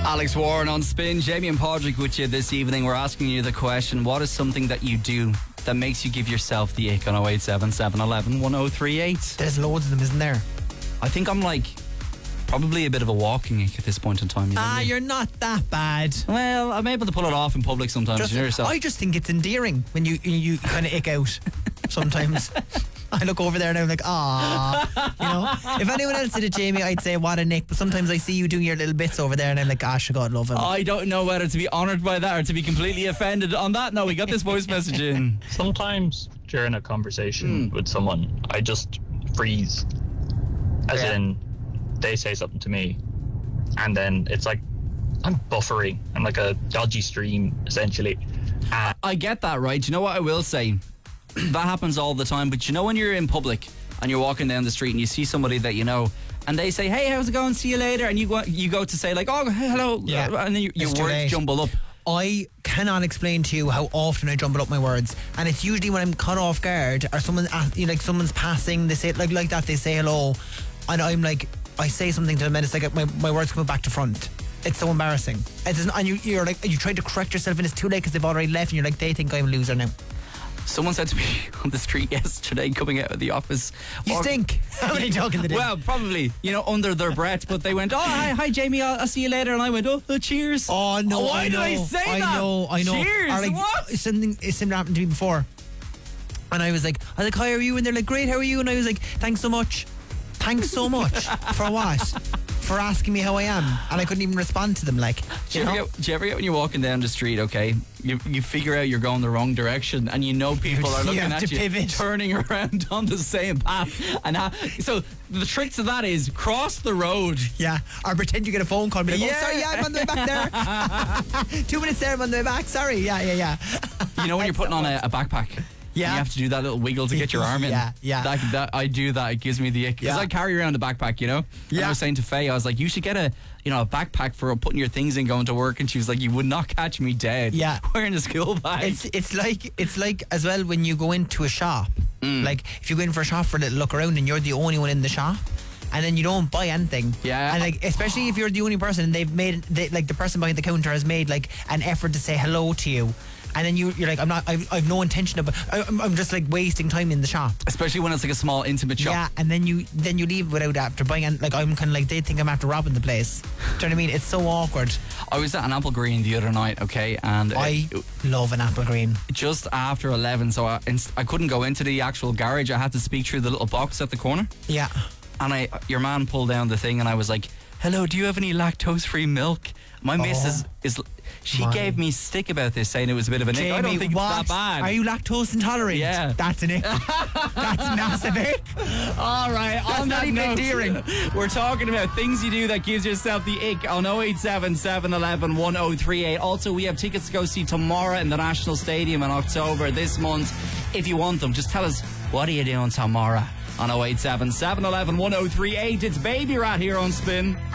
Alex Warren on Spin. Jamie and Padraig with you this evening. We're asking you the question, what is something that you do that makes you give yourself the ick on 087 711 1038? There's loads of them, isn't there? I think I'm like probably a bit of a walking ick at this point in time. You're not that bad. Well, I'm able to pull it off in public sometimes. You know yourself. I just think it's endearing when you kind of ick out sometimes. I look over there and I'm like, if anyone else did it, Jamie, I'd say what a nick. But sometimes I see you doing your little bits over there and I'm like, God love him. I don't know whether to be honoured by that or to be completely offended. On that note, we got this voice message in. Sometimes during a conversation with someone, I just freeze. As in, they say something to me and then it's like I'm buffering. I'm like a dodgy stream, essentially. I get that, right? You know what I will say? That happens all the time, but you know when you're in public and you're walking down the street and you see somebody that you know and they say, hey, how's it going, see you later, and you go to say like, oh, hello, and then your words jumble up. I cannot explain to you how often I jumble up my words, and it's usually when I'm caught off guard or someone's passing, they say like that, they say hello and I'm like, I say something to them and it's like my words come back to front. It's so embarrassing. And you're like, you try to correct yourself and it's too late because they've already left and you're like, they think I'm a loser now. Someone said to me on the street yesterday coming out of the office, you stink. How many talking to them? Well, probably, under their breath, but they went, oh, hi Jamie, I'll see you later, and I went, oh, cheers. Oh no, why did I say that? I know. Cheers. Or like, what? Something similar happened to me before, and I was like, hi, how are you? And they're like, great, how are you? And I was like, thanks so much for what? For asking me how I am, and I couldn't even respond to them. Like, do you ever get when you're walking down the street, okay, you figure out you're going the wrong direction, and people are looking at you, pivot. Turning around on the same path, and so the trick to that is cross the road. Yeah, or pretend you get a phone call, and be like, oh, sorry, I'm on the way back there. 2 minutes there, I'm on the way back. Sorry, yeah. You know when you're putting on a backpack. Yeah. You have to do that little wiggle to get your arm in. Yeah. That I do that. It gives me the ick. Because I carry around a backpack, And I was saying to Faye, I was like, you should get a backpack for putting your things in going to work. And she was like, you would not catch me dead. Yeah. Wearing a school bag. It's like as well when you go into a shop. Like if you go in for a shop for a little look around and you're the only one in the shop. And then you don't buy anything. Yeah. And like, especially if you're the only person and the person behind the counter has made like an effort to say hello to you. And then you're like, I've no intention of, I'm just like wasting time in the shop. Especially when it's like a small intimate shop. Yeah, and then you leave without after buying, and like I'm kind of like, they think I'm after robbing the place. Do you know what I mean? It's so awkward. I was at an Apple Green the other night, okay, and I love an Apple Green. Just after 11, so I couldn't go into the actual garage. I had to speak through the little box at the corner. Yeah. And your man pulled down the thing, and I was like, hello, do you have any lactose-free milk? My missus she gave me stick about this, saying it was a bit of a nick. I don't think it's that bad. Are you lactose intolerant? Yeah. That's an ick. That's a massive ick. All right, that's on not that even note, endearing. We're talking about things you do that gives yourself the ick on 087 711 1038. Also, we have tickets to go see Tomorrow in the National Stadium in October this month. If you want them, just tell us, what are you doing tomorrow? On 087 711 1038. It's Baby Rat here on Spin.